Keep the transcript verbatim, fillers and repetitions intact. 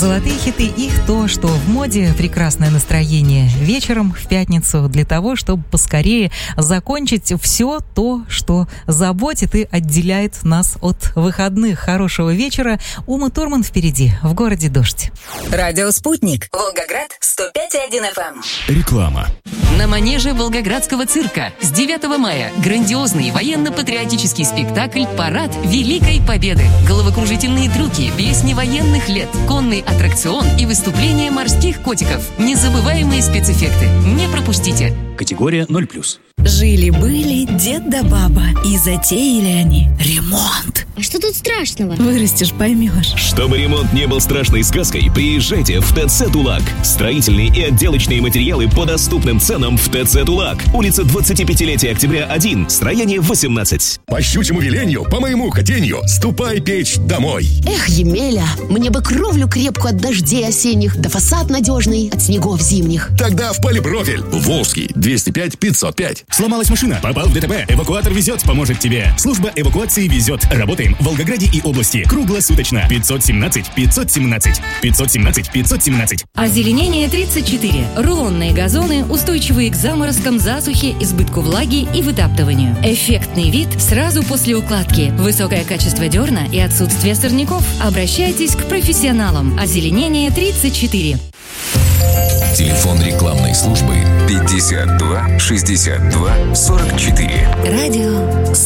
Золотые хиты, их то, что в моде, прекрасное настроение вечером в пятницу для того, чтобы поскорее закончить все то, что заботит и отделяет нас от выходных. Хорошего вечера. Ума Турман впереди. В городе дождь. Радио «Спутник». Волгоград сто пять и один эф эм. Реклама. На манеже Волгоградского цирка с девятого мая грандиозный военно-патриотический спектакль «Парад Великой Победы». Головокружительные трюки, песни военных лет, конный аттракцион и выступления морских котиков. Незабываемые спецэффекты. Не пропустите. Категория ноль плюс. Жили-были дед да баба, и затеяли они ремонт. А что тут страшного? Вырастешь, поймешь. Чтобы ремонт не был страшной сказкой, приезжайте в ТЦ «Тулак». Строительные и отделочные материалы по доступным ценам в ТЦ «Тулак». Улица двадцатипятилетия октября один, строение восемнадцать. По щучьему велению, по моему хотению, ступай печь домой. Эх, Емеля, мне бы кровлю крепкую от дождей осенних, да фасад надежный от снегов зимних. Тогда в Полипрофиль. Волжский, двести пять пятьсот пять. Сломалась машина, попал в ДТП. Эвакуатор везет, поможет тебе. Служба эвакуации везет. Работаем в Волгограде и области. Круглосуточно. пятьсот семнадцать пятьсот семнадцать. пятьсот семнадцать пятьсот семнадцать. Озеленение тридцать четыре. Рулонные газоны, устойчивые к заморозкам, засухе, избытку влаги и вытаптыванию. Эффектный вид сразу после укладки. Высокое качество дерна и отсутствие сорняков. Обращайтесь к профессионалам. Озеленение тридцать четыре. Телефон рекламной службы пятьдесят два шестьдесят два сорок четыре. Радио